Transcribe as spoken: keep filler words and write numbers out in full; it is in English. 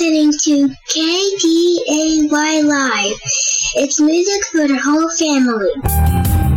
listening to K D A Y Live. It's music for the whole family.